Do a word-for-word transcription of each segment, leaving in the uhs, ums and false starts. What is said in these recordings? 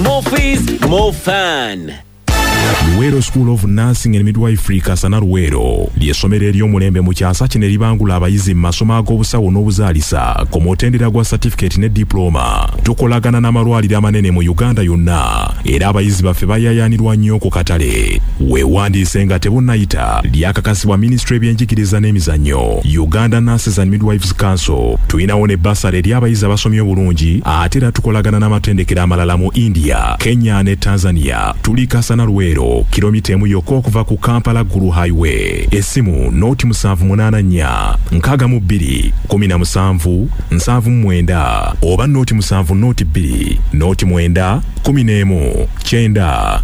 More fees, more fun. Luwero School of Nursing and Midwifery Kasana Luwero ly'essomero ery'omulembe mu kyasa kino eribangula abayizi mu masomo ag'obusawo n'obuzaalisa ku mutendera gwa certificate ne diploma. Tukolagana n'amalwaliro amanene mu Uganda yonna era abayizi baffe bayayaanirwa nnyo ku katale. Weewandiise nga tebunnayita lyakakasibwa Ministry y'ebyenjigiriza n'emizannyo, Uganda Nurses and Midwives Council. Tulinawo ne basale eri abayizi abasomye obulungi ate era tukolagana n'amatendekero amalala mu India, Kenya ne Tanzania. Tuli Kasana Luwero kilomita emu yokka okuva ku Kampala Gulu Highway. Essimu noti musanvu munaana nnya nkaaga mu bbiri kumi na musanvu nsanvu mu mwenda oba noti musanvu noti bbiri noti mwenda kumi n'emu kyenda.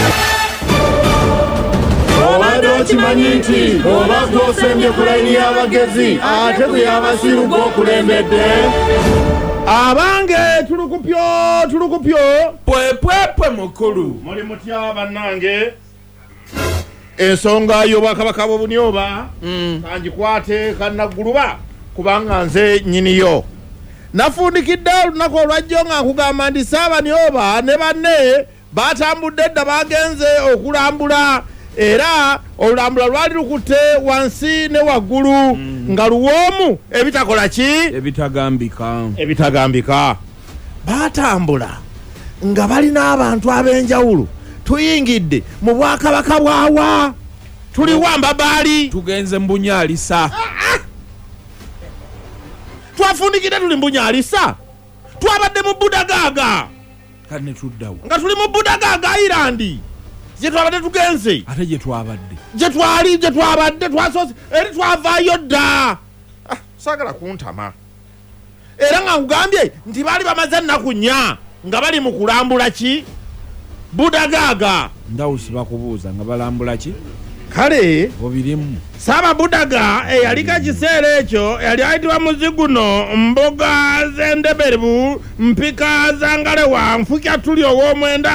Obadde okimanyi nti obadde osembye ku layini y'abagezi ate bwe y'abasiru g'okulembedde. Abange tulukupyo tulukupyo pwepwepwe mukulu muli mutya bannange. Ensonga y'obwakabaka bw'obunyoba kangikwate kannagguluba kubanga nze nnyiniyo. Nafundikidde olunaku olwajjo nga nkugamba ndi Ssaabanyoba ne banne batambudde edda bagenze okulambula era olulambula lwali lukutte wansi ne waggulu mm. nga luwoomu ebitakola ki ebitagambika ebitagambika batambula nga balina abantu ab'enjawulo. Tuyingidde mu bwakabaka bwawa tuli wamba baali tugenze mbunyalisa. ah, ah. Twafundikidde tuli mbunyalisa twabadde mu Budagaaga kane tuddawo nga tuli mu Budagaaga Irandi je twabadde tugenze ate je twabadde je twali je twabadde twasoose eri twavaayo dda. Ah, sagala kuntama era nga nkugambye nti baali bamaze ennaku nnya nga bali mu kulambula ki Budagaaga. ndawusi bakubuuza nga balambula ki kale obirimu Saba Budaga eyalika kiseera ekyo yali ayitibwa Muziguno mboga z'endeberebu mpika zangalewa nfukya tuli ow'omwenda